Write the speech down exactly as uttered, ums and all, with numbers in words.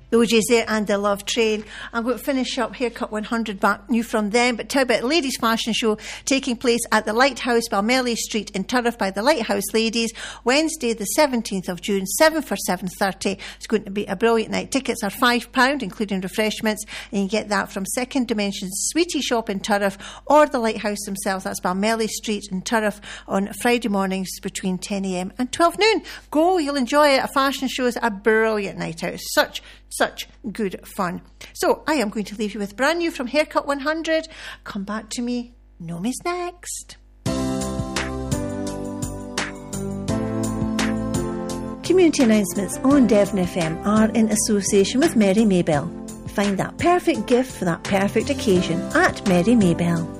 The O J's there and the Love Train. I'm going to finish up Haircut one hundred, back new from them, but tell you about the Ladies Fashion Show taking place at the Lighthouse, Balmelly Street in Turriff by the Lighthouse Ladies, Wednesday the seventeenth of June, seven for seven thirty. It's going to be a brilliant night. Tickets are five pounds, including refreshments, and you get that from Second Dimension's Sweetie Shop in Turriff or the Lighthouse themselves. That's Balmelly Street in Turriff on Friday mornings between ten a m and twelve noon. Go, you'll enjoy it. A fashion show is a brilliant night out. Such Such good fun. So I am going to leave you with brand new from Haircut one hundred. Come back to me. No Miss Next. Community announcements on Devon F M are in association with Mary Maybell. Find that perfect gift for that perfect occasion at Mary Maybell.